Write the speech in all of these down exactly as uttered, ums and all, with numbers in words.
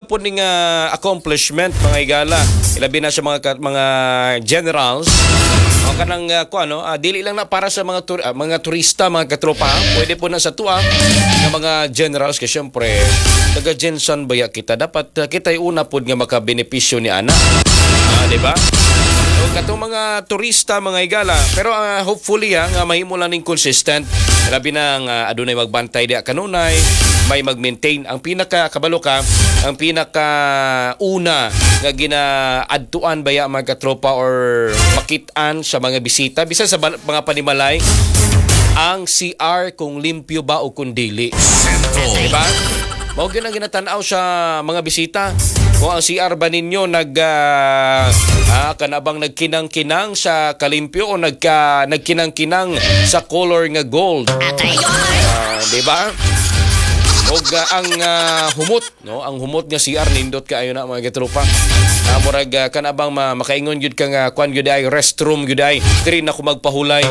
po ning uh, accomplishment mga igala. Ilabi na sa mga mga generals. O kanang uh, ko ano, uh, dili lang na para sa mga tur- uh, mga turista, mga katropa. Pwede po na sa tuwa ng mga generals kasi syempre taga Jensen baya kita dapat uh, kita una pud nga makabenepisyo ni ana. Ah, di ba? So, katong mga turista, mga igala, pero uh, hopefully ha, nga mahimo lang ning consistent. Labi na nga uh, adunay magbantay di kanunay, may mag-maintain ang pinaka kabalo ka, ang pinaka una nga ginaadtuan baya mga katropa or makit-an sa mga bisita bisan sa ban- mga panimalay ang C R kung limpyo ba o kung dili. Diba? Mao gyud ang ginatanaw sa mga bisita. Kung ang C R ba ninyo nag uh, ah, kanabang nagkinang-kinang sa kalimpyo o nagka nagkinang-kinang sa color nga gold. Uh, di ba? Og uh, ang uh, humot, no, ang humot nga C R nindot kaayo na mga katropa. Uh, murag uh, kanabang ma- makaingon gyud ka nga kwan gyud ay restroom gyud ay diri na ko magpahulay.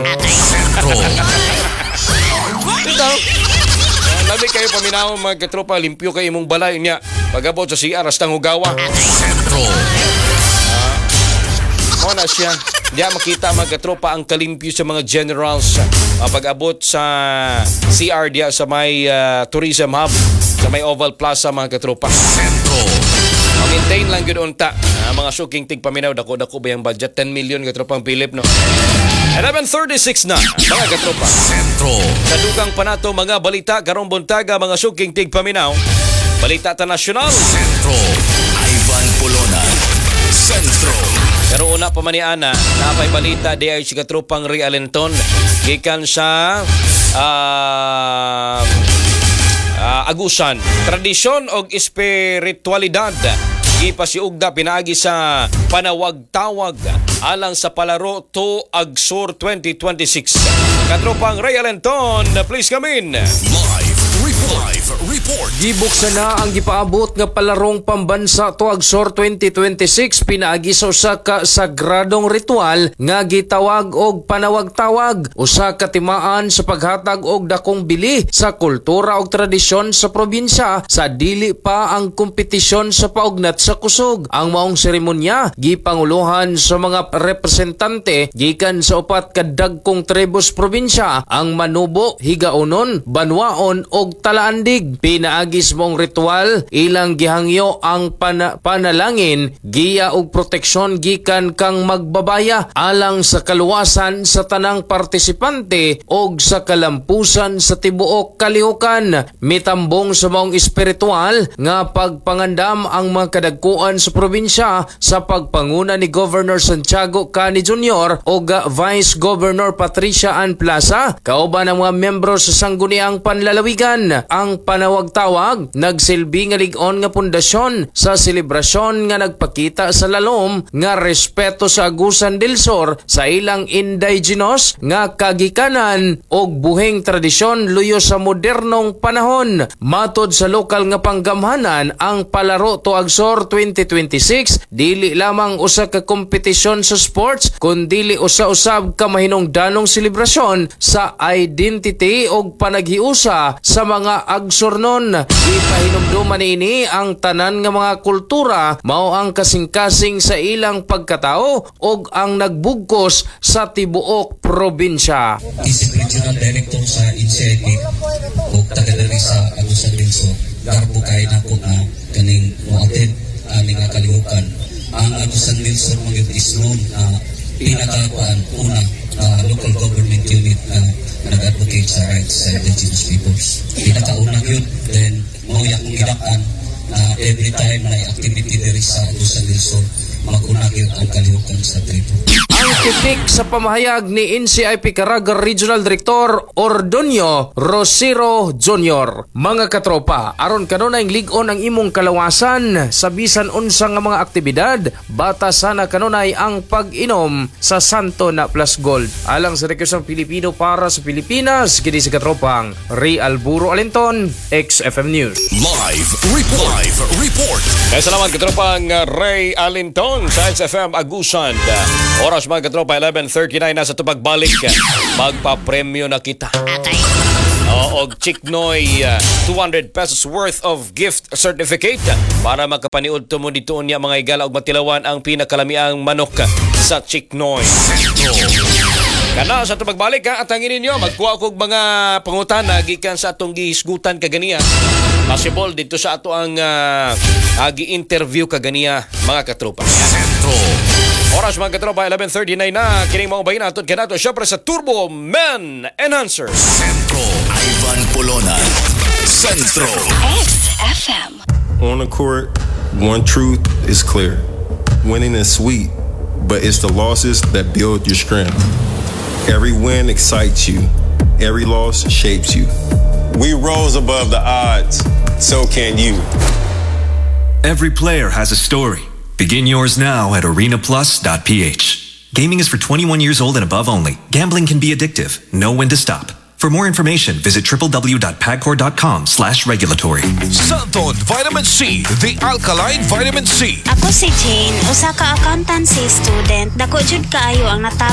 Ito. Labi kayo paminaw mga katropa, limpyo kayo imong balay niya. Pagabot sa C R hastang hugawa. Uh, mo na siya. Diya makita mga katropa ang kalimpyo sa mga generals. Uh, pag-abot sa C R diya sa may uh, tourism hub, sa may Oval Plaza mga katropa. Maintain lang yun unta. Uh, mga suking tig paminaw, dako-dako ba yung budget? ten million katropang Philip, no? eleven thirty-six na, mga katropa. Sentro. Sa dugang panato, mga balita, karong buntaga, mga suking tig paminaw. Balita ta nasyonal. Sentro. Ivan Pulona. Sentro. Pero una pa maniana, napay balita di ay si katropang Realenton. Gikan sa uh, uh, Agusan. Tradisyon o espiritualidad. Ipasiugda pinaagi sa panawag-tawag alang sa palaro to Agsur twenty twenty-six. Katropang Realenton, please come in. Live report. report. Gibuksan na ang gipaabot nga palarong pambansa to Agsur twenty twenty-six pinaagi sa usa ka sagradong ritual nga gitawag og panawag-tawag, usa ka timaan sa paghatag og dakong bili sa kultura ug tradisyon sa probinsya sa dili pa ang kompetisyon sa paugnat sa kusog. Ang maong seremonya gipanguluhan sa mga representante gikan sa upat ka dagkong tribus probinsya, ang Manubo, Higaonon, Banwaon ug Talaandig. Pinaagis mong ritual ilang gihangyo ang pana- panalangin, giya ug proteksyon gikan kang magbabaya alang sa kaluwasan sa tanang partisipante ug sa kalampusan sa tibuok kalihukan. Mitambong sa maong espiritual nga pagpangandam ang mga kadagkuan sa probinsya sa pagpanguna ni Governor Santiago Cani Junior o Vice Governor Patricia Ann Plaza, kauban ang mga membro sa sangguniang panlalawigan. Ang panawag-tawag nagsilbi nga lig-on nga pundasyon sa selebrasyon nga nagpakita sa lalom nga respeto sa Agusan del Sur sa ilang indigenous nga kagikanan og buhing tradisyon luyo sa modernong panahon. Matod sa lokal nga panggamhanan, ang palaro to Agsur twenty twenty-six dili lamang usa ka kompetisyon sa sports kundi usa-usab ka mahinungdanong selebrasyon sa identity og panaghiusa sa mga Agsurnon. Ipahinumduman ini ang tanan nga mga kultura, mao ang kasing-kasing sa ilang pagkatao og ang nagbugkos sa tibuok probinsya. Isip Regional Director sa N C I P o taga-dari sa Agusan del Sur, garbo kayo na po na kaning muatid aming kalihukan. Ang Agusan del Sur mga is known na pinakakuan una uh, local government unit na nag-advocate sa rights sa indigenous peoples. Pinakauna yun, then mauya kong idakan na every time na activity diri sa Agusan del Sur, mag-una yun ang kalihukan sa tribo. Ang titik sa pamahayag ni N C I P Caraga Regional Director Ordonio Rosero Junior Mga katropa, aron kanunay lig-on ang imong kalawasan sa bisan unsa nga mga aktibidad, batasan na kanunay ang pag-inom sa Santo na Plus Gold. Alang sa rekusang Pilipino para sa Pilipinas, kini si katropang Ray Alburo Alenton, X F M News. Live report. Live report. Eh, salamat katropang Ray Alenton sa X F M Agusan. Oras mga katropa, eleven thirty-nine na sa tupagbalik. Magpa-premyo na kita. O og Chiknoy uh, two hundred pesos worth of gift certificate para makapaniud to mo dito niya mga igala og matilawan ang pinakalamiang manok sa Chiknoy. Kana sa ito pagbalik ha, at hangin ninyo, magkuha kog mga pangutana gikan sa atong gihisgutan kaganiya. Possible dito sa ato ang uh, agi-interview kaganiya mga katropa. Sentro. Oras mga katropa, eleven thirty-nine na. Kining mga bayin natin kanato syempre sa Turbo Men Enhancer. Sentro. Ivan Polonan. Sentro. X F M. On the court, one truth is clear. Winning is sweet, but it's the losses that build your strength. Every win excites you. Every loss shapes you. We rose above the odds. So can you. Every player has a story. Begin yours now at arena plus dot p h. Gaming is for twenty-one years old and above only. Gambling can be addictive. Know when to stop. For more information, visit w w w dot pagcor dot com slash regulatory. Santon Vitamin C. The Alkaline Vitamin C. Ako si Jane, usa ka accountancy student. Dako jud kaayo ang natapos